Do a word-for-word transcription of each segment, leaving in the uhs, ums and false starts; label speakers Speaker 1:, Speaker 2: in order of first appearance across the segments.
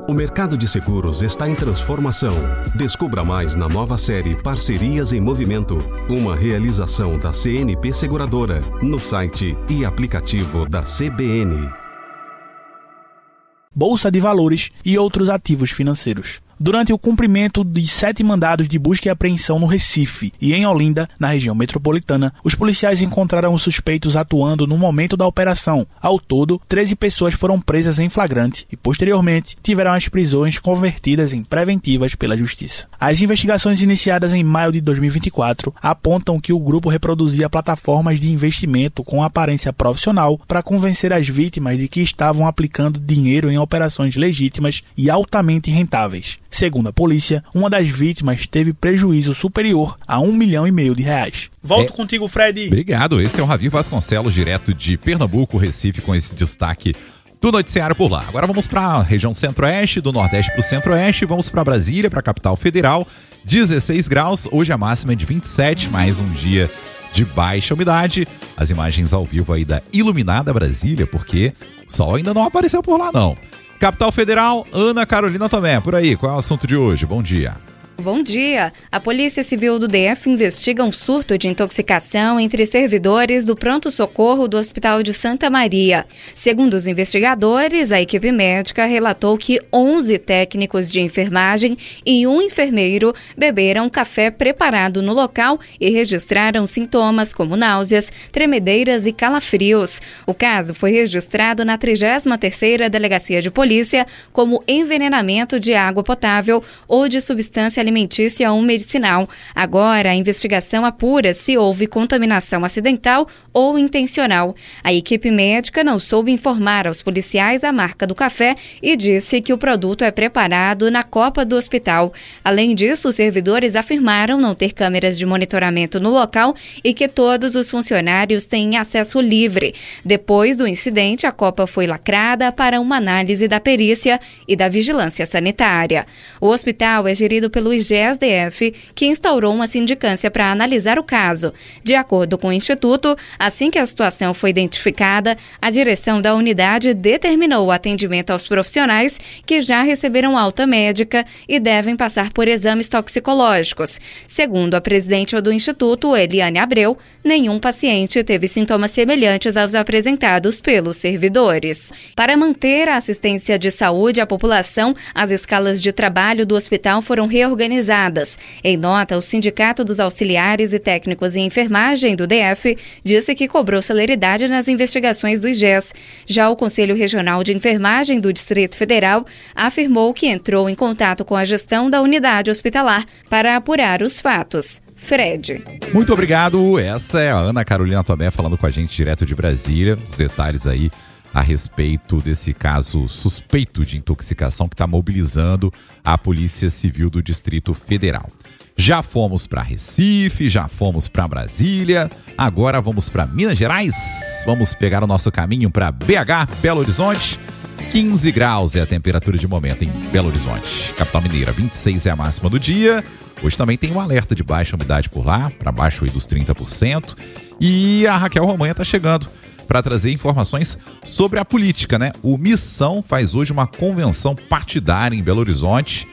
Speaker 1: O mercado de seguros está em transformação. Descubra mais na nova série Parcerias em Movimento, uma realização da C N P Seguradora, no site e aplicativo da C B N.
Speaker 2: Bolsa de Valores e outros ativos financeiros. Durante o cumprimento de sete mandados de busca e apreensão no Recife e em Olinda, na região metropolitana, os policiais encontraram os suspeitos atuando no momento da operação. Ao todo, treze pessoas foram presas em flagrante e, posteriormente, tiveram as prisões convertidas em preventivas pela Justiça. As investigações iniciadas em maio de dois mil e vinte e quatro apontam que o grupo reproduzia plataformas de investimento com aparência profissional para convencer as vítimas de que estavam aplicando dinheiro em operações legítimas e altamente rentáveis. Segundo a polícia, uma das vítimas teve prejuízo superior a um milhão e meio de reais. Volto é... contigo, Fred.
Speaker 3: Obrigado. Esse é o Ravi Vasconcelos, direto de Pernambuco, Recife, com esse destaque do noticiário por lá. Agora vamos para a região centro-oeste, do nordeste para o centro-oeste, vamos para Brasília, para a capital federal, dezesseis graus, hoje a máxima é de vinte e sete, mais um dia de baixa umidade. As imagens ao vivo aí da iluminada Brasília, porque o sol ainda não apareceu por lá não. Capital Federal, Ana Carolina Tomé, por aí, qual é o assunto de hoje? Bom dia.
Speaker 4: Bom dia. A Polícia Civil do D F investiga um surto de intoxicação entre servidores do pronto-socorro do Hospital de Santa Maria. Segundo os investigadores, a equipe médica relatou que onze técnicos de enfermagem e um enfermeiro beberam café preparado no local e registraram sintomas como náuseas, tremedeiras e calafrios. O caso foi registrado na trigésima terceira Delegacia de Polícia como envenenamento de água potável ou de substância alimentícia ou medicinal. Agora, a investigação apura se houve contaminação acidental ou intencional. A equipe médica não soube informar aos policiais a marca do café e disse que o produto é preparado na copa do hospital. Além disso, os servidores afirmaram não ter câmeras de monitoramento no local e que todos os funcionários têm acesso livre. Depois do incidente, a copa foi lacrada para uma análise da perícia e da vigilância sanitária. O hospital é gerido pelo I G E S D F, que instaurou uma sindicância para analisar o caso. De acordo com o Instituto, assim que a situação foi identificada, a direção da unidade determinou o atendimento aos profissionais que já receberam alta médica e devem passar por exames toxicológicos. Segundo a presidente do Instituto, Eliane Abreu, nenhum paciente teve sintomas semelhantes aos apresentados pelos servidores. Para manter a assistência de saúde à população, as escalas de trabalho do hospital foram reorganizadas. Em nota, o Sindicato dos Auxiliares e Técnicos em Enfermagem do D F disse que cobrou celeridade nas investigações do I G E S. Já o Conselho Regional de Enfermagem do Distrito Federal afirmou que entrou em contato com a gestão da unidade hospitalar para apurar os fatos. Fred.
Speaker 3: Muito obrigado. Essa é a Ana Carolina Tomé falando com a gente direto de Brasília. Os detalhes aí a respeito desse caso suspeito de intoxicação que está mobilizando a Polícia Civil do Distrito Federal. Já fomos para Recife, já fomos para Brasília, agora vamos para Minas Gerais. Vamos pegar o nosso caminho para B H, Belo Horizonte. quinze graus é a temperatura de momento em Belo Horizonte. Capital Mineira, vinte e seis é a máxima do dia. Hoje também tem um alerta de baixa umidade por lá, para baixo aí dos trinta por cento. E a Raquel Romanha está chegando para trazer informações sobre a política, né? O Missão faz hoje uma convenção partidária em Belo Horizonte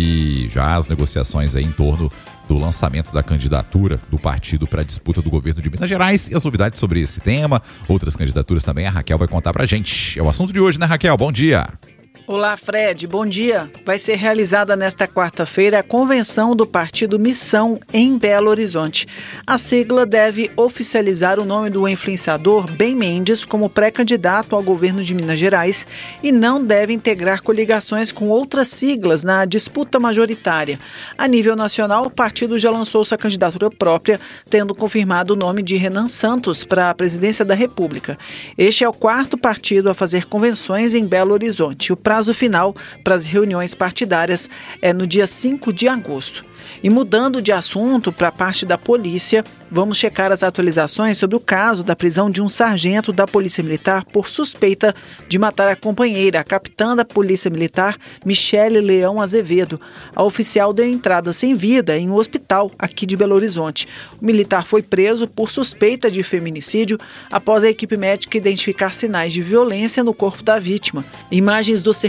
Speaker 3: e já as negociações aí em torno do lançamento da candidatura do partido para a disputa do governo de Minas Gerais e as novidades sobre esse tema, outras candidaturas também, a Raquel vai contar pra gente. É o assunto de hoje, né, Raquel? Bom dia!
Speaker 5: Olá, Fred. Bom dia. Vai ser realizada nesta quarta-feira a convenção do partido Missão em Belo Horizonte. A sigla deve oficializar o nome do influenciador Ben Mendes como pré-candidato ao governo de Minas Gerais e não deve integrar coligações com outras siglas na disputa majoritária. A nível nacional, o partido já lançou sua candidatura própria, tendo confirmado o nome de Renan Santos para a presidência da República. Este é o quarto partido a fazer convenções em Belo Horizonte. O prazo O final para as reuniões partidárias é no dia cinco de agosto. E mudando de assunto para a parte da polícia, vamos checar as atualizações sobre o caso da prisão de um sargento da Polícia Militar por suspeita de matar a companheira, a capitã da Polícia Militar, Michele Leão Azevedo. A oficial deu entrada sem vida em um hospital aqui de Belo Horizonte. O militar foi preso por suspeita de feminicídio após a equipe médica identificar sinais de violência no corpo da vítima. Imagens do